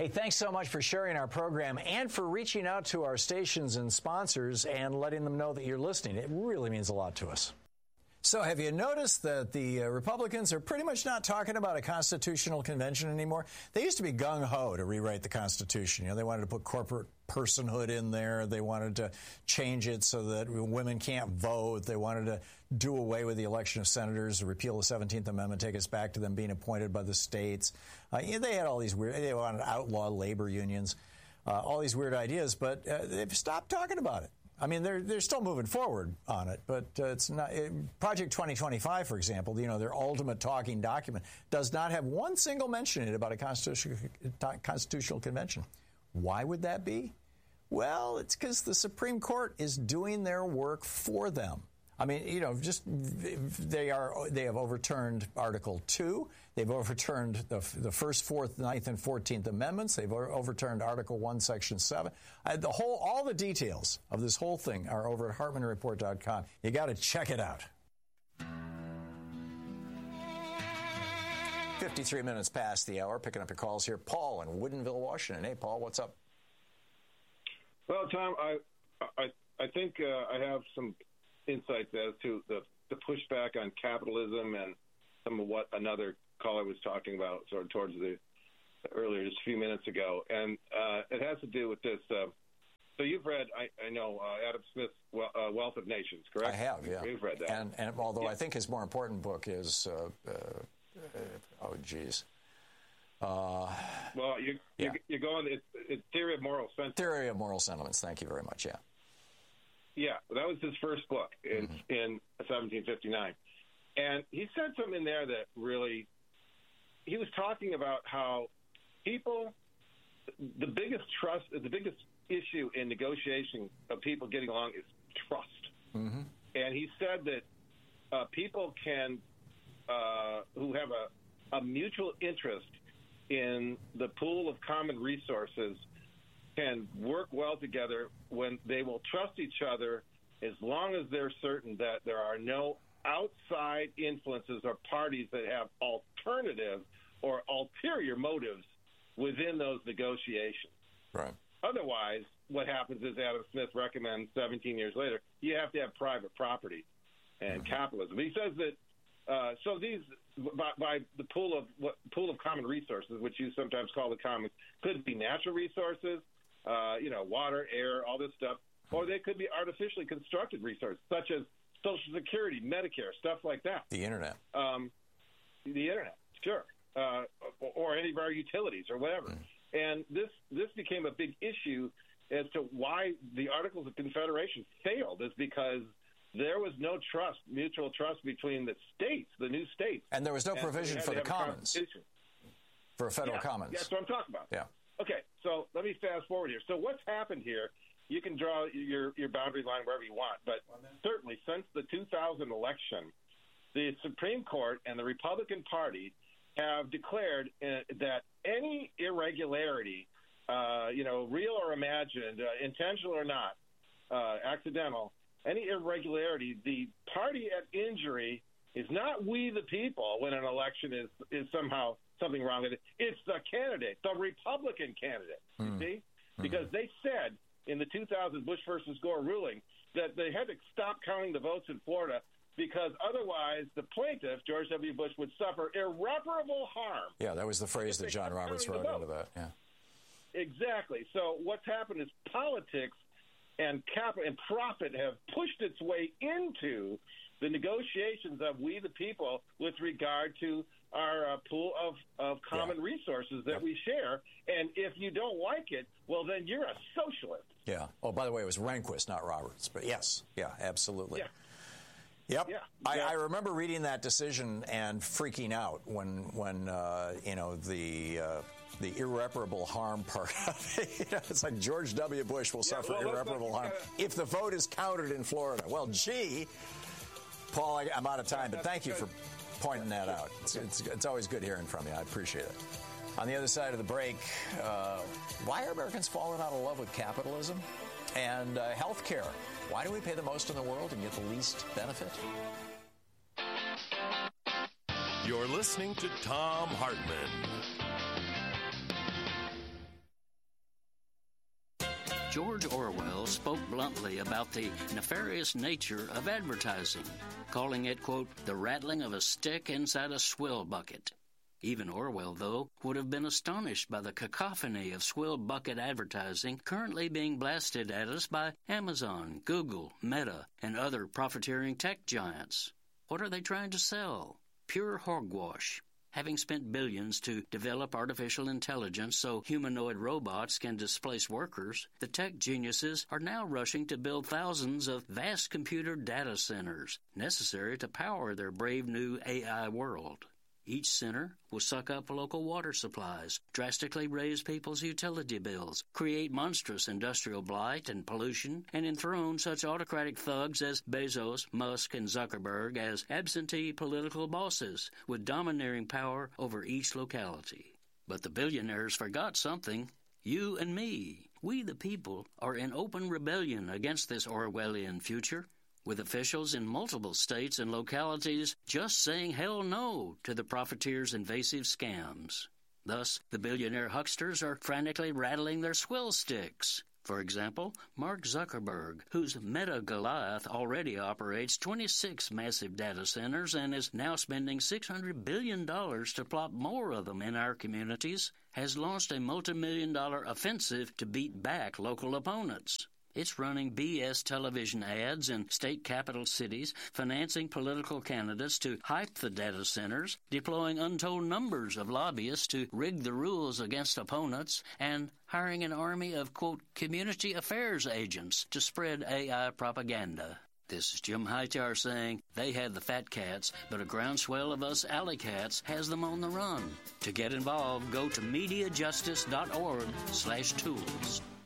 Hey, thanks so much for sharing our program and for reaching out to our stations and sponsors and letting them know that you're listening. It really means a lot to us. So have you noticed that the Republicans are pretty much not talking about a constitutional convention anymore? They used to be gung-ho to rewrite the Constitution. You know, they wanted to put corporate personhood in there. They wanted to change it so that women can't vote. They wanted to do away with the election of senators, repeal the 17th Amendment, take us back to them being appointed by the states. They had all these weird, they wanted to outlaw labor unions, all these weird ideas, but they've stopped talking about it. I mean, they're still moving forward on it, but it's not. Project 2025, for example, you know, their ultimate talking document does not have one single mention in it about a constitutional convention. Why would that be? Well, it's because the Supreme Court is doing their work for them. I mean, you know, just they have overturned Article 2. They've overturned the First, Fourth, Ninth, and 14th Amendments. They've overturned Article 1, Section 7. All the details of this whole thing are over at HartmannReport.com. You got to check it out. 53 minutes past the hour. Picking up your calls here. Paul in Woodinville, Washington. Hey, Paul, what's up? Well, Tom, I think I have some insights as to the pushback on capitalism and some of what another caller was talking about sort of towards the earlier, just a few minutes ago. And it has to do with this. So you've read, I know, Adam Smith's Wealth of Nations, correct? I have, yeah. You've read that. And although I think his more important book is, well, you're going, it's Theory of Moral Sentiments. Theory of Moral Sentiments. Thank you very much, yeah. Yeah, that was his first book in 1759. And he said something in there that really, he was talking about how people, the biggest issue in negotiation of people getting along is trust. Mm-hmm. And he said that people can, who have a mutual interest in the pool of common resources, can work well together when they will trust each other as long as they're certain that there are no outside influences or parties that have alternative or ulterior motives within those negotiations. Right. Otherwise, what happens is Adam Smith recommends 17 years later, you have to have private property and capitalism. He says that so these by the pool of common resources, which you sometimes call the commons, could be natural resources, water, air, all this stuff, or they could be artificially constructed resources, such as Social Security, Medicare, stuff like that. The Internet. The Internet, sure. Or any of our utilities or whatever. And this became a big issue as to why the Articles of Confederation failed, is because there was no trust, mutual trust between the states, the new states. And there was no provision for the commons, for a federal commons. That's what I'm talking about. Yeah. Okay, so let me fast forward here. So what's happened here, you can draw your boundary line wherever you want, but certainly since the 2000 election, the Supreme Court and the Republican Party have declared that any irregularity, real or imagined, intentional or not, accidental, any irregularity, the party at injury is not we the people when an election is somehow something wrong with it. It's the candidate, the Republican candidate, you see? Because they said in the 2000 Bush versus Gore ruling that they had to stop counting the votes in Florida because otherwise the plaintiff, George W. Bush, would suffer irreparable harm. Yeah, that was the phrase that John Roberts wrote into that. Yeah. Exactly. So what's happened is politics and profit have pushed its way into the negotiations of we the people with regard to our pool of common resources that we share. And if you don't like it, well, then you're a socialist. Yeah. Oh, by the way, it was Rehnquist, not Roberts. But yes. Yeah, absolutely. Yeah. Yep. Yeah. I remember reading that decision and freaking out when the irreparable harm part of it. It's like George W. Bush will suffer irreparable harm if the vote is counted in Florida. Well, gee, Paul, I'm out of time, but thank you for pointing that out. It's always good hearing from you. I appreciate it. On the other side of the break, why are Americans falling out of love with capitalism and health care? Why do we pay the most in the world and get the least benefit? You're listening to Thom Hartmann. George Orwell spoke bluntly about the nefarious nature of advertising, calling it, quote, the rattling of a stick inside a swill bucket. Even Orwell, though, would have been astonished by the cacophony of swill bucket advertising currently being blasted at us by Amazon, Google, Meta, and other profiteering tech giants. What are they trying to sell? Pure hogwash. Having spent billions to develop artificial intelligence so humanoid robots can displace workers, the tech geniuses are now rushing to build thousands of vast computer data centers necessary to power their brave new AI world. Each center will suck up local water supplies, drastically raise people's utility bills, create monstrous industrial blight and pollution, and enthrone such autocratic thugs as Bezos, Musk, and Zuckerberg as absentee political bosses with domineering power over each locality. But the billionaires forgot something. You and me, we the people, are in open rebellion against this Orwellian future, with officials in multiple states and localities just saying hell no to the profiteers' invasive scams. Thus, the billionaire hucksters are frantically rattling their swill sticks. For example, Mark Zuckerberg, whose Meta Goliath already operates 26 massive data centers and is now spending $600 billion to plop more of them in our communities, has launched a multi-million-dollar offensive to beat back local opponents. It's running BS television ads in state capital cities, financing political candidates to hype the data centers, deploying untold numbers of lobbyists to rig the rules against opponents, and hiring an army of, quote, community affairs agents to spread AI propaganda. This is Jim Hightower saying they had the fat cats, but a groundswell of us alley cats has them on the run. To get involved, go to MediaJustice.org/tools.